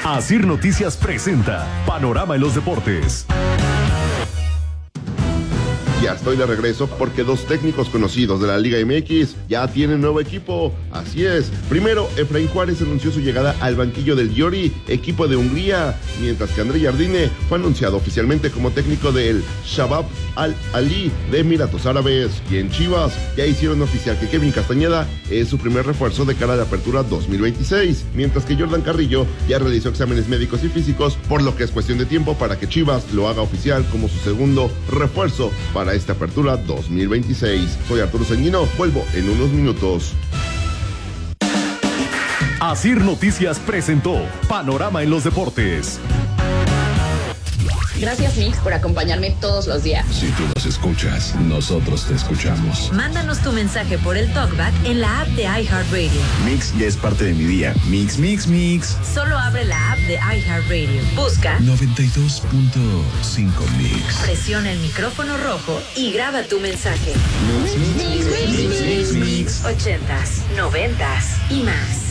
Asir Noticias presenta Panorama en los Deportes. Ya estoy de regreso porque dos técnicos conocidos de la Liga MX ya tienen nuevo equipo. Así es. Primero, Efraín Juárez anunció su llegada al banquillo del Győri, equipo de Hungría, mientras que André Jardine fue anunciado oficialmente como técnico del Shabab Al-Ali de Emiratos Árabes. Y en Chivas ya hicieron oficial que Kevin Castañeda es su primer refuerzo de cara a la apertura 2026, mientras que Jordan Carrillo ya realizó exámenes médicos y físicos, por lo que es cuestión de tiempo para que Chivas lo haga oficial como su segundo refuerzo para esta apertura 2026. Soy Arturo Sanguino, vuelvo en unos minutos. Asir Noticias presentó Panorama en los Deportes. Gracias, Mix, por acompañarme todos los días. Si tú nos escuchas, nosotros te escuchamos. Mándanos tu mensaje por el TalkBack en la app de iHeartRadio. Mix ya es parte de mi día. Mix, mix, mix. Solo abre la app de iHeartRadio. Busca 92.5 Mix. Presiona el micrófono rojo y graba tu mensaje. Mix, mix, mix, mix, mix, mix. 80s, 90s y más.